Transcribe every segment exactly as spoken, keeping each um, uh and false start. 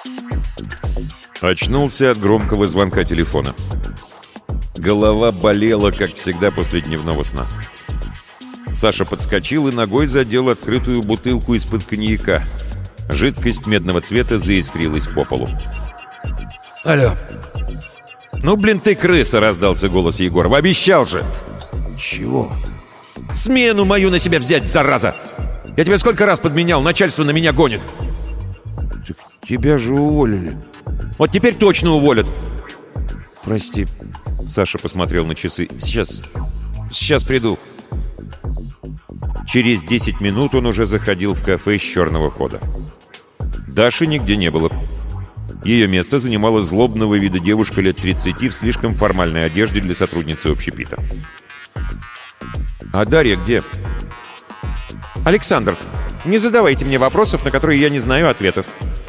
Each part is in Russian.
Очнулся от громкого звонка телефона. Голова болела, как всегда, после дневного сна. Саша подскочил и ногой задел открытую бутылку из-под коньяка. Жидкость медного цвета заискрилась по полу. Алло. «Ну, блин, ты крыса!» — раздался голос Егорова. «Обещал же!» Чего? «Смену мою на себя взять, зараза! Я тебе сколько раз подменял, начальство на меня гонит!» Так тебя же уволили. «Вот теперь точно уволят!» Прости. Саша посмотрел на часы. «Сейчас, сейчас приду». Через десять минут он уже заходил в кафе с черного хода. Даши нигде не было. Ее место занимала злобного вида девушка лет тридцати в слишком формальной одежде для сотрудницы общепита. «А Дарья где?» «Александр, не задавайте мне вопросов, на которые я не знаю ответов».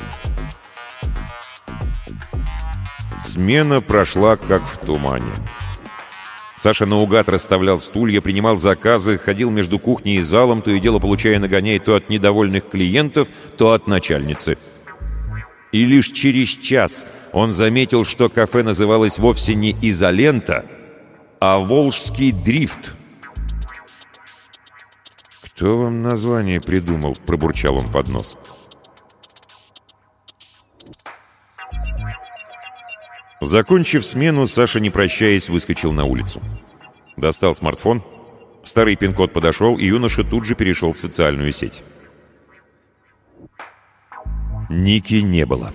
Смена прошла как в тумане. Саша наугад расставлял стулья, принимал заказы, ходил между кухней и залом, то и дело получая нагоняй то от недовольных клиентов, то от начальницы. И лишь через час он заметил, что кафе называлось вовсе не «Изолента», а «Волжский дрифт». «Кто вам название придумал?» — пробурчал он под нос. Закончив смену, Саша, не прощаясь, выскочил на улицу. Достал смартфон. Старый пин-код подошел, и юноша тут же перешел в социальную сеть. Ники не было.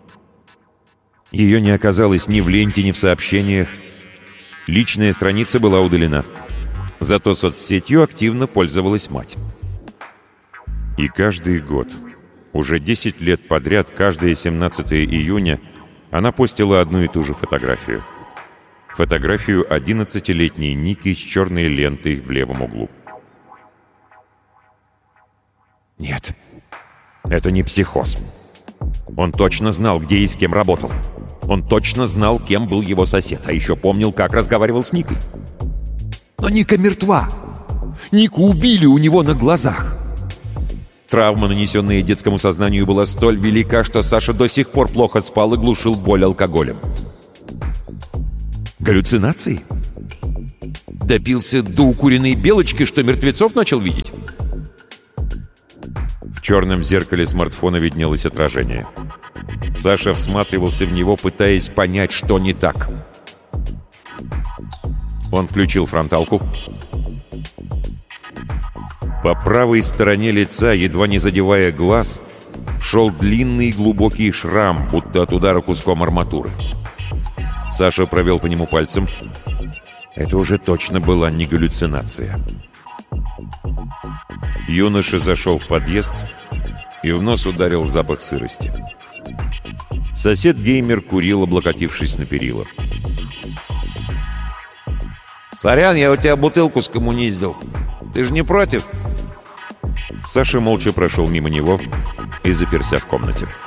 Ее не оказалось ни в ленте, ни в сообщениях. Личная страница была удалена. Зато соцсетью активно пользовалась мать. И каждый год, уже десять лет подряд, каждое семнадцатое июня, она постила одну и ту же фотографию. Фотографию одиннадцатилетней Ники с черной лентой в левом углу. Нет, это не психоз. Он точно знал, где и с кем работал. Он точно знал, кем был его сосед, а еще помнил, как разговаривал с Никой. Но Ника мертва. Нику убили у него на глазах. Травма, нанесенная детскому сознанию, была столь велика, что Саша до сих пор плохо спал и глушил боль алкоголем. Галлюцинации? Допился до укуренной белочки, что мертвецов начал видеть? В черном зеркале смартфона виднелось отражение. Саша всматривался в него, пытаясь понять, что не так. Он включил фронталку. По правой стороне лица, едва не задевая глаз, шел длинный глубокий шрам, будто от удара куском арматуры. Саша провел по нему пальцем. Это уже точно была не галлюцинация. Юноша зашел в подъезд, и в нос ударил запах сырости. Сосед-геймер курил, облокотившись на перила. Сорян, я у тебя бутылку скоммуниздил. Ты же не против? Саша молча прошел мимо него и заперся в комнате.